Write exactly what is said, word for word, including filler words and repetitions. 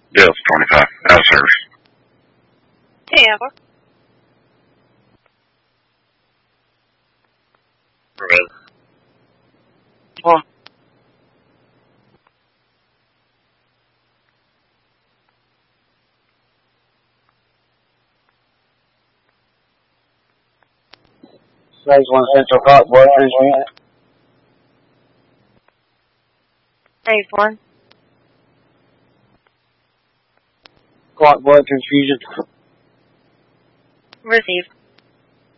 Bill's twenty-five. Out of service. Hey, Amber. Really? What? Phase one Central Clock, boy, Transmit. Phase one. Clock, boy, confusion. Receive.